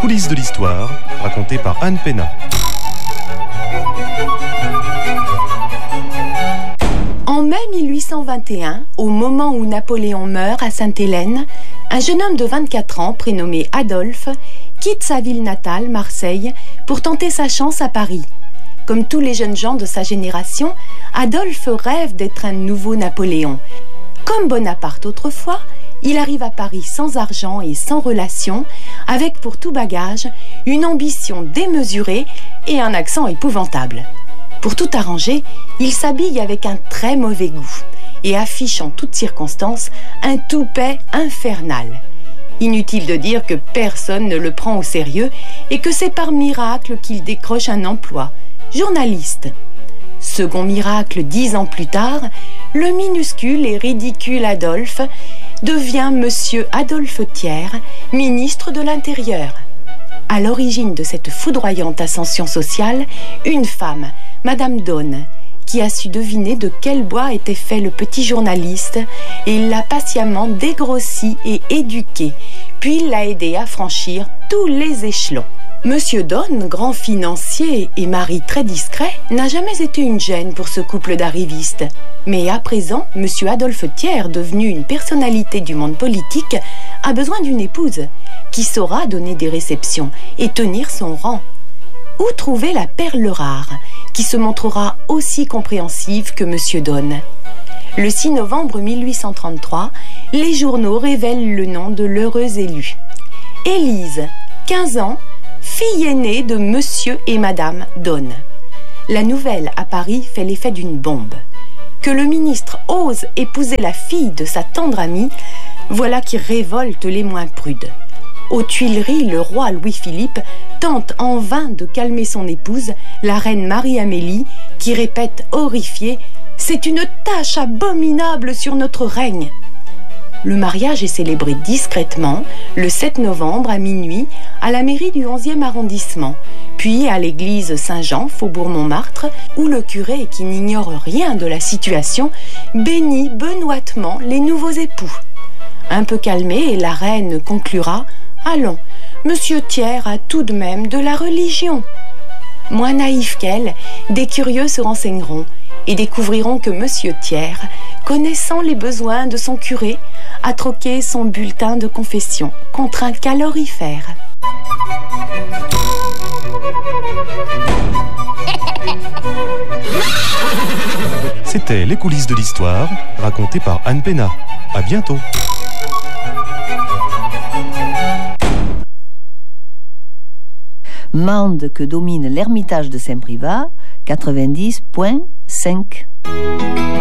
coulisses de l'histoire, racontées par Anne Pénat. En mai 1821, au moment où Napoléon meurt à Sainte-Hélène, un jeune homme de 24 ans, prénommé Adolphe, quitte sa ville natale, Marseille, pour tenter sa chance à Paris. Comme tous les jeunes gens de sa génération, Adolphe rêve d'être un nouveau Napoléon. Comme Bonaparte autrefois, il arrive à Paris sans argent et sans relations, avec pour tout bagage une ambition démesurée et un accent épouvantable. Pour tout arranger, il s'habille avec un très mauvais goût et affiche en toutes circonstances un toupet infernal. Inutile de dire que personne ne le prend au sérieux et que c'est par miracle qu'il décroche un emploi, journaliste. Second miracle, 10 ans plus tard, le minuscule et ridicule Adolphe devient Monsieur Adolphe Thiers, ministre de l'Intérieur. À l'origine de cette foudroyante ascension sociale, une femme, Madame Donne, qui a su deviner de quel bois était fait le petit journaliste, et il l'a patiemment dégrossi et éduqué, puis l'a aidé à franchir tous les échelons. Monsieur Donne, grand financier et mari très discret, n'a jamais été une gêne pour ce couple d'arrivistes. Mais à présent, Monsieur Adolphe Thiers, devenu une personnalité du monde politique, a besoin d'une épouse qui saura donner des réceptions et tenir son rang. Où trouver la perle rare qui se montrera aussi compréhensive que Monsieur Donne? Le 6 novembre 1833, les journaux révèlent le nom de l'heureuse élue. Élise, 15 ans, fille aînée de Monsieur et Madame Donne. La nouvelle à Paris fait l'effet d'une bombe. Que le ministre ose épouser la fille de sa tendre amie, voilà qui révolte les moins prudes. Aux Tuileries, le roi Louis-Philippe tente en vain de calmer son épouse, la reine Marie-Amélie, qui répète horrifiée « C'est une tache abominable sur notre règne ». Le mariage est célébré discrètement le 7 novembre à minuit à la mairie du 11e arrondissement, puis à l'église Saint-Jean, faubourg Montmartre, où le curé, qui n'ignore rien de la situation, bénit benoîtement les nouveaux époux. Un peu calmée, la reine conclura « Allons, Monsieur Thiers a tout de même de la religion ». Moins naïf qu'elle, des curieux se renseigneront et découvriront que Monsieur Thiers, connaissant les besoins de son curé, a troqué son bulletin de confession contre un calorifère. C'était Les coulisses de l'histoire, racontées par Anne Pénat. À bientôt. Mende que domine l'ermitage de Saint-Privat, 90.5.